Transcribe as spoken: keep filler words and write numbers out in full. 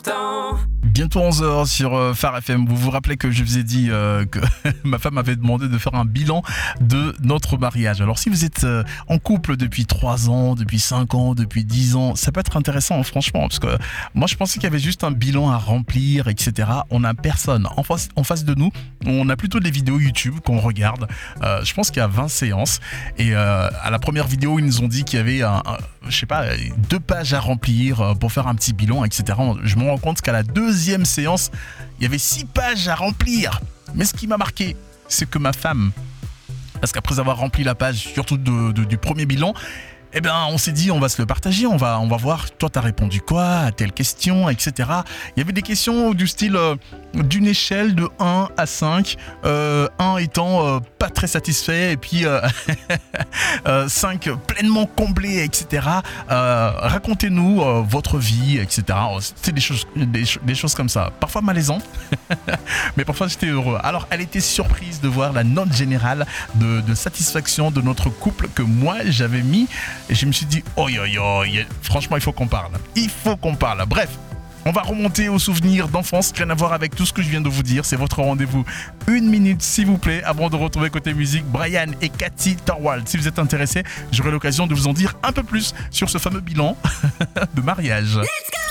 important. Bientôt onze heures sur euh, Phare F M. Vous vous rappelez que je vous ai dit euh, que ma femme m'avait demandé de faire un bilan de notre mariage. Alors si vous êtes euh, en couple depuis trois ans, depuis cinq ans, depuis dix ans, ça peut être intéressant, hein, franchement, parce que moi je pensais qu'il y avait juste un bilan à remplir, et cetera. On n'a personne en face, en face de nous. On a plutôt des vidéos YouTube qu'on regarde. Euh, je pense qu'il y a vingt séances. Et euh, à la première vidéo, ils nous ont dit qu'il y avait un, un, je sais pas, deux pages à remplir pour faire un petit bilan, et cetera. Je me rends compte qu'à la deuxième séance, il y avait six pages à remplir. Mais ce qui m'a marqué, c'est que ma femme, parce qu'après avoir rempli la page, surtout de, de, du premier bilan, eh ben, on s'est dit, on va se le partager, on va, on va voir, toi, t'as répondu quoi à telle question, et cetera. Il y avait des questions du style, euh, d'une échelle de un à cinq, euh, un étant euh, pas très satisfait, et puis euh, euh, cinq pleinement comblé, et cetera. Euh, racontez-nous euh, votre vie, et cetera. C'était des choses, des, des choses comme ça, parfois malaisantes, mais parfois j'étais heureux. Alors, elle était surprise de voir la note générale de, de satisfaction de notre couple que moi, j'avais mis. Et je me suis dit, oh yo yo, franchement, il faut qu'on parle. Il faut qu'on parle. Bref, on va remonter aux souvenirs d'enfance, rien à voir avec tout ce que je viens de vous dire. C'est votre rendez-vous. Une minute, s'il vous plaît, avant de retrouver côté musique Brian et Cathy Torwald. Si vous êtes intéressés, j'aurai l'occasion de vous en dire un peu plus sur ce fameux bilan de mariage. Let's go!